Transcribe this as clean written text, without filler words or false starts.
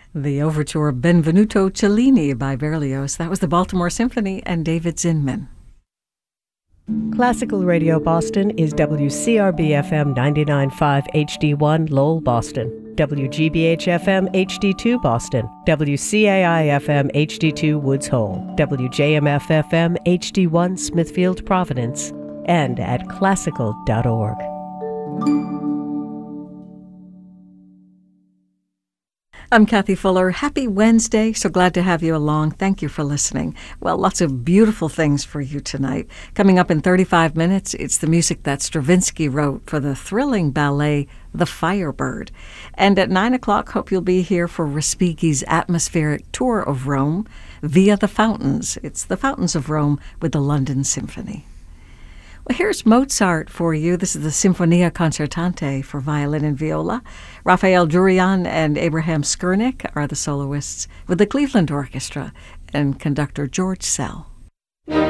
The overture Benvenuto Cellini by Berlioz. That was the Baltimore Symphony and David Zinman. Classical Radio Boston is WCRB-FM 99.5 HD1 Lowell, Boston, WGBH-FM HD2 Boston, WCAI-FM HD2 Woods Hole, WJMF-FM HD1 Smithfield, Providence, and at classical.org. I'm Kathy Fuller. Happy Wednesday. So glad to have you along. Thank you for listening. Well, lots of beautiful things for you tonight. Coming up in 35 minutes, it's the music that Stravinsky wrote for the thrilling ballet The Firebird. And at 9 o'clock, hope you'll be here for Respighi's atmospheric tour of Rome via the fountains. It's the Fountains of Rome with the London Symphony. Well, here's Mozart for you. This is the Sinfonia Concertante for violin and viola. Raphael Durian and Abraham Skurnik are the soloists with the Cleveland Orchestra and conductor George Sell.